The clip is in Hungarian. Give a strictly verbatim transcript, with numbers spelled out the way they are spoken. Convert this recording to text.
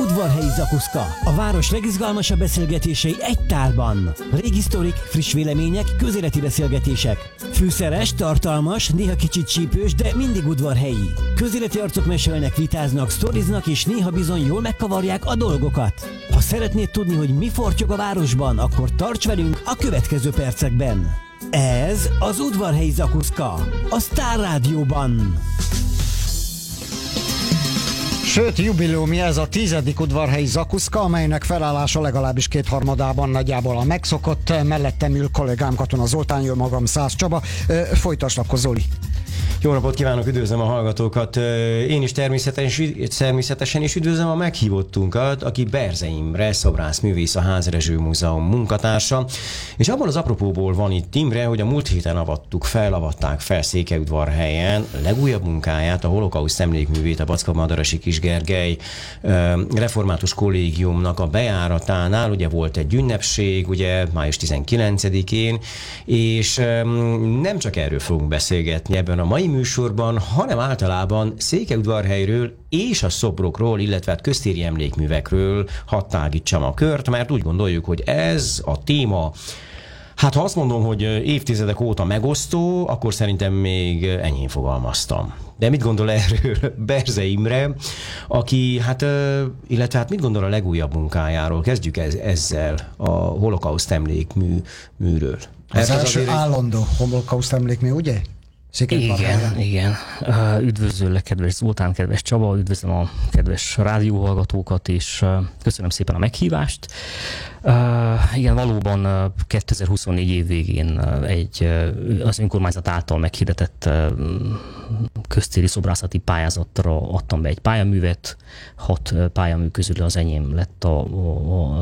Udvarhelyi Zakuszka. A város legizgalmasabb beszélgetései egy tálban. Régi sztorik, friss vélemények, közéleti beszélgetések. Fűszeres, tartalmas, néha kicsit csípős, de mindig udvarhelyi. Közéleti arcok mesélnek, vitáznak, sztoriznak, és néha bizony jól megkavarják a dolgokat. Ha szeretnéd tudni, hogy mi fortyog a városban, akkor tarts velünk a következő percekben. Ez az Udvarhelyi Zakuszka, a Sztár Rádióban. Sőt, jubileumi ez a tizedik Udvarhelyi Zakuszka, amelynek felállása legalábbis kétharmadában nagyjából a megszokott. Mellettem ül kollégám Katona Zoltán, jó magam Szász Csaba. Folytasd akkor, Zoli. Jó napot kívánok, üdvözlöm a hallgatókat. Én is természetesen, természetesen is üdvözlöm a meghívottunkat, aki Berze Imre, szobrászművész, a Házrezső Múzeum munkatársa. És abból az apropóból van itt Imre, hogy a múlt héten avattuk fel, avatták fel Székelyudvarhelyen legújabb munkáját, a holokauszt emlékművét a Bacska-Madarasi Kis Gergely református kollégiumnak a bejáratánál. Ugye volt egy ünnepség, ugye május tizenkilencedikén, és nem csak erről fogunk beszélgetni ebben a mai műsorban, hanem általában Székelyudvarhelyről és a szobrokról, illetve hát köztéri emlékművekről hadd tágítsam a kört, mert úgy gondoljuk, hogy ez a téma, hát ha azt mondom, hogy évtizedek óta megosztó, akkor szerintem még enyhén fogalmaztam. De mit gondol erről Berze Imre, aki, hát, illetve hát mit gondol a legújabb munkájáról? Kezdjük ez, ezzel a holokauszt emlékműről. Az első egy... állandó holokauszt emlékmű, ugye? Igen, igen. Üdvözöllek, kedves Zoltán, kedves Csaba, üdvözlöm a kedves rádióhallgatókat, és köszönöm szépen a meghívást. Uh, igen, valóban kétezer-huszonnégy év végén egy az önkormányzat által meghirdetett köztéri szobrászati pályázatra adtam be egy pályaművet. Hat pályamű közül az enyém lett a, a,